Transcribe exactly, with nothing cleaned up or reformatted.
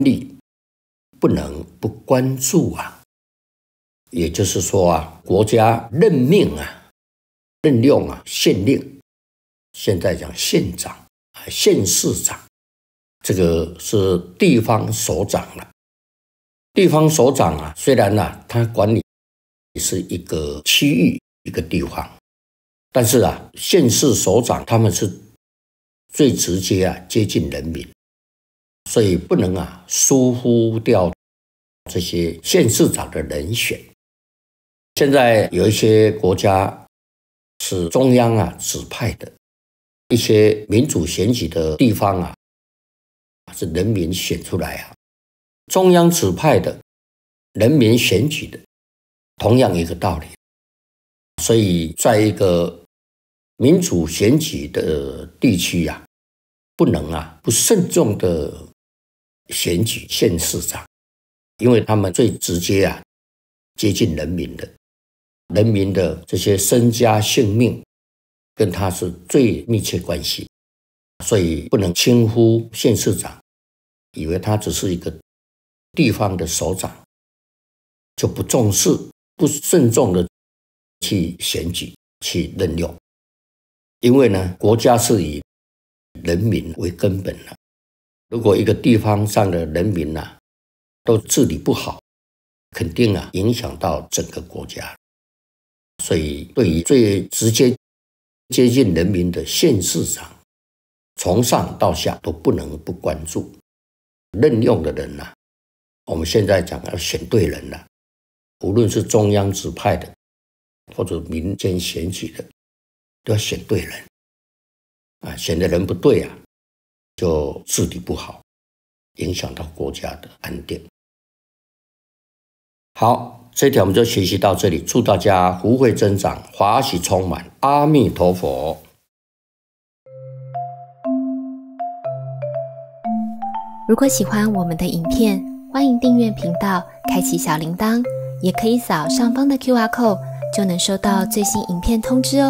力不能不关注啊。也就是说啊，国家任命啊、任用啊、县令，现在讲县长、县市长，这个是地方首长了。地方首长啊，虽然啊，他管理是一个区域、一个地方，但是啊，县市首长他们是最直接啊，接近人民，所以不能啊疏忽掉这些县市长的人选。现在有一些国家是中央啊指派的，一些民主选举的地方啊是人民选出来啊，中央指派的，人民选举的，同样一个道理。所以在一个民主选举的地区啊，不能啊不慎重的选举县市长，因为他们最直接啊接近人民的。人民的这些身家性命跟他是最密切关系，所以不能轻忽县市长，以为他只是一个地方的首长，就不重视、不慎重的去选举、去任用。因为呢，国家是以人民为根本的，如果一个地方上的人民啊都治理不好，肯定啊影响到整个国家。所以对于最直接接近人民的县市长，从上到下都不能不关注。任用的人啊，我们现在讲要选对人了，无论是中央指派的或者民间选举的，都要选对人啊，选的人不对啊，就治理不好，影响到国家的安定。好，这一条我们就学习到这里，祝大家福慧增长，华喜充满，阿弥陀佛。 如果喜欢我们的影片，欢迎订阅频道，开启小铃铛，也可以扫上方的 Q R code， 就能收到最新影片通知哦。